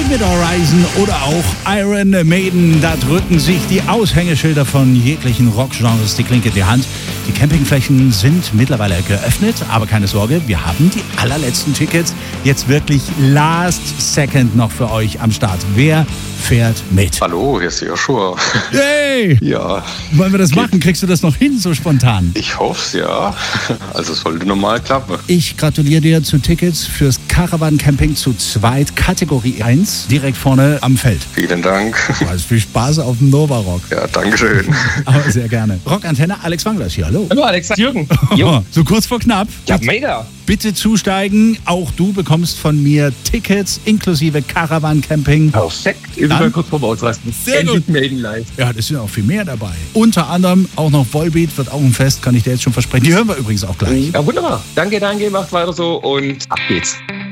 Event Horizon oder auch Iron Maiden. Da drücken sich die Aushängeschilder von jeglichen Rockgenres die Klinke in die Hand. Die Campingflächen sind mittlerweile geöffnet, aber keine Sorge, wir haben die allerletzten Tickets jetzt wirklich last second noch für euch am Start. Wer fährt mit? Hallo, hier ist Joshua. Hey! Ja. Wollen wir das machen? Kriegst du das noch hin, so spontan? Ich hoffe es, ja. Also es sollte normal klappen. Ich gratuliere dir zu Tickets fürs Caravan Camping zu zweit, Kategorie 1, direkt vorne am Feld. Vielen Dank. Also viel Spaß auf dem Nova Rock. Ja, dankeschön. Aber sehr gerne. Rockantenne, Alex Wangler hier, hallo. Hallo Alex, Jürgen. Jo. So kurz vor knapp. Ja, mega. Bitte zusteigen. Auch du bekommst von mir Tickets inklusive Caravan Camping. Perfekt. Ich bin mal kurz vorm Ausrasten. Sehr gut. Maiden live. Ja, das sind auch viel mehr dabei. Unter anderem auch noch Volbeat, wird auch ein Fest, kann ich dir jetzt schon versprechen. Die hören wir übrigens auch gleich. Ja, wunderbar. Danke, macht weiter so und ab geht's.